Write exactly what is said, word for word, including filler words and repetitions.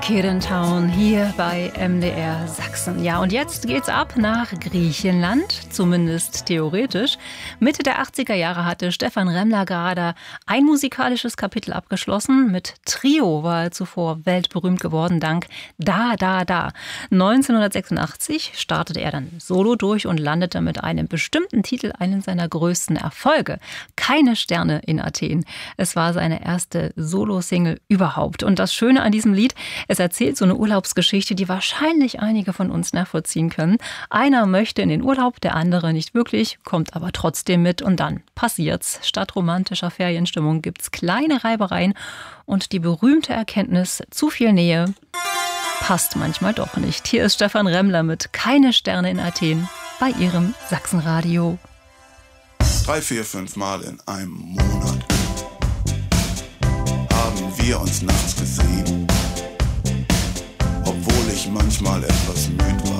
Kedentown hier bei M D R Sachsen. Ja, und jetzt geht's ab nach Griechenland, zumindest theoretisch. Mitte der achtziger Jahre hatte Stephan Remmler gerade ein musikalisches Kapitel abgeschlossen. Mit Trio war er zuvor weltberühmt geworden, dank Da, Da, Da. neunzehnhundertsechsundachtzig startete er dann solo durch und landete mit einem bestimmten Titel einen seiner größten Erfolge. Keine Sterne in Athen. Es war seine erste Solo-Single überhaupt. Und das Schöne an diesem Lied, es erzählt so eine Urlaubsgeschichte, die wahrscheinlich einige von uns nachvollziehen können. Einer möchte in den Urlaub, der andere nicht wirklich, kommt aber trotzdem mit und dann passiert's. Statt romantischer Ferienstimmung gibt's kleine Reibereien und die berühmte Erkenntnis, zu viel Nähe passt manchmal doch nicht. Hier ist Stephan Remmler mit Keine Sterne in Athen bei Ihrem Sachsenradio. Drei, vier, fünf Mal in einem Monat haben wir uns nachts gesehen. Obwohl ich manchmal etwas müde war.